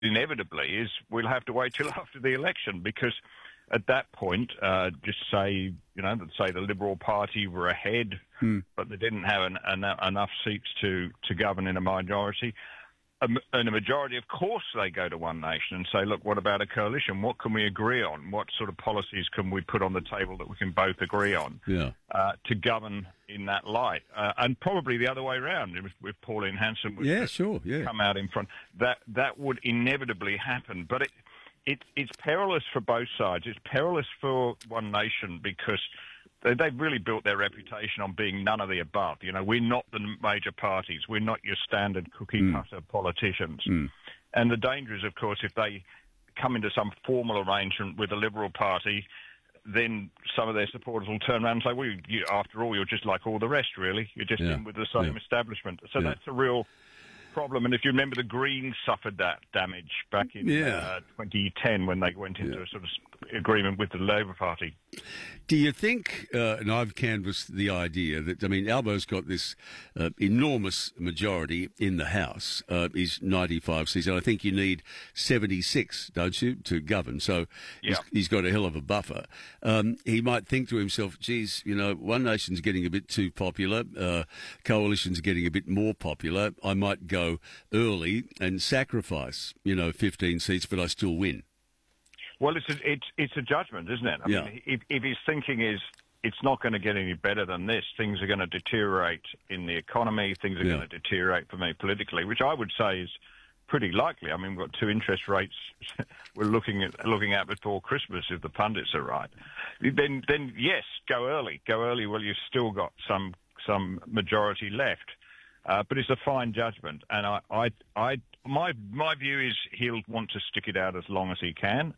inevitably is we'll have to wait till after the election, because at that point, just say, let's say the Liberal Party were ahead, but they didn't have enough seats to govern in a minority. In a majority, of course, they go to One Nation and say, look, what about a coalition? What can we agree on? What sort of policies can we put on the table that we can both agree on to govern in that light? And probably the other way around, with Pauline Hanson would come out in front. That would inevitably happen. But it's perilous for both sides. It's perilous for One Nation because they've really built their reputation on being none of the above. We're not the major parties. We're not your standard cookie-cutter politicians. And the danger is, of course, if they come into some formal arrangement with the Liberal Party, then some of their supporters will turn around and say, well, after all, you're just like all the rest, really. You're just in with the same establishment. So that's a real problem. And if you remember, the Greens suffered that damage back in 2010 when they went into a sort of agreement with the Labor Party. Do you think, and I've canvassed the idea that, Albo's got this enormous majority in the House. He's 95 seats, and I think you need 76, don't you, to govern? So he's got a hell of a buffer. He might think to himself, geez, One Nation's getting a bit too popular, Coalition's getting a bit more popular. I might go early and sacrifice, 15 seats, but I still win. Well, it's a judgment, isn't it? I mean, if his thinking is it's not going to get any better than this, things are going to deteriorate in the economy, things are going to deteriorate for me politically, which I would say is pretty likely. I mean, we've got two interest rates we're looking at before Christmas, if the pundits are right. Then yes, go early. Go early while you've still got some majority left. But it's a fine judgment, and my view is he'll want to stick it out as long as he can.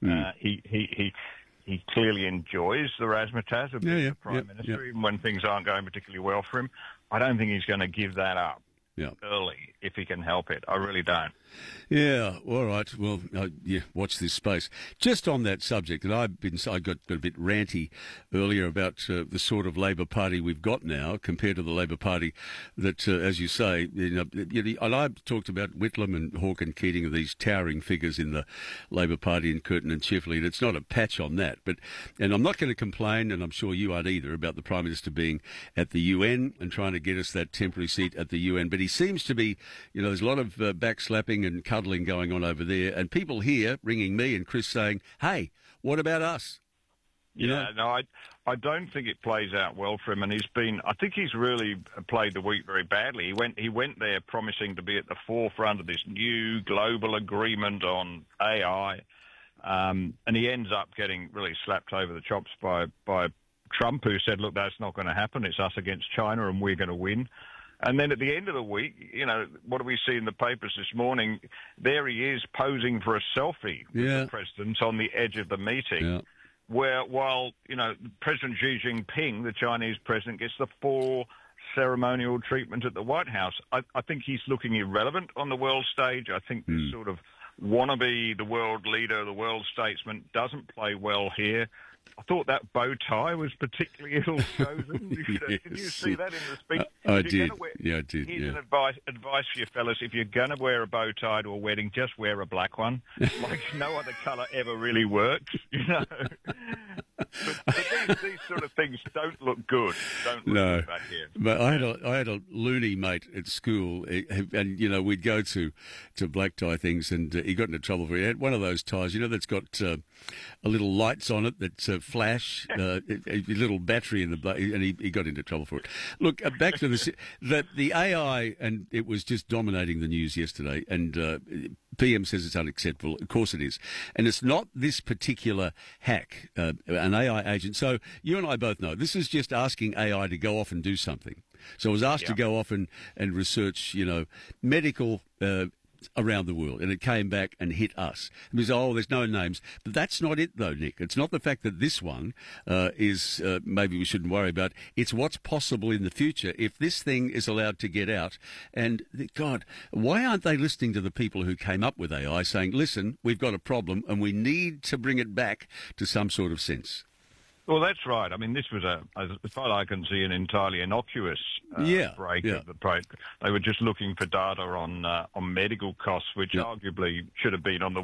He clearly enjoys the razzmatazz of being the Prime Minister, even when things aren't going particularly well for him. I don't think he's going to give that up early if he can help it. I really don't. Yeah, all right. Well, watch this space. Just on that subject, and I got a bit ranty earlier about the sort of Labor Party we've got now compared to the Labor Party that, as you say, and I talked about Whitlam and Hawke and Keating, these towering figures in the Labor Party in Curtin and Chifley, and it's not a patch on that. And I'm not going to complain, and I'm sure you aren't either, about the Prime Minister being at the UN and trying to get us that temporary seat at the UN. But he seems to be, there's a lot of backslapping and cuddling going on over there, and people here ringing me and Chris saying, hey, what about us? I don't think it plays out well for him, and I think he's really played the week very badly. He went there promising to be at the forefront of this new global agreement on AI, and he ends up getting really slapped over the chops by Trump, who said, look, that's not going to happen. It's us against China, and we're going to win. And then at the end of the week, what do we see in the papers this morning? There he is posing for a selfie with the president on the edge of the meeting, where while, President Xi Jinping, the Chinese president, gets the full ceremonial treatment at the White House. I think he's looking irrelevant on the world stage. I think this sort of wannabe, the world leader, the world statesman, doesn't play well here. I thought that bow tie was particularly ill chosen. Did you see that in the speech? I did. I did. Here's an advice for you fellas. If you're going to wear a bow tie to a wedding, just wear a black one. Like no other colour ever really works, But these sort of things don't look good. Don't look good back here. But I had a loony mate at school, and we'd go to black tie things, and he got into trouble for it. He had one of those ties, that's got a little lights on it that flash, a little battery in the, and he got into trouble for it. Look, back to the AI, and it was just dominating the news yesterday, and PM says it's unacceptable. Of course it is. And it's not this particular hack, an AI agent. So you and I both know this is just asking AI to go off and do something. So it was asked to go off and research, medical around the world, and it came back and hit us. It was, there's no names. But that's not it, though, Nick. It's not the fact that this one is maybe we shouldn't worry about. It's what's possible in the future if this thing is allowed to get out. And, God, why aren't they listening to the people who came up with AI saying, listen, we've got a problem and we need to bring it back to some sort of sense? Well, that's right. I mean, this was, as far as I can see, an entirely innocuous break of the program. They were just looking for data on medical costs, which arguably should have been on the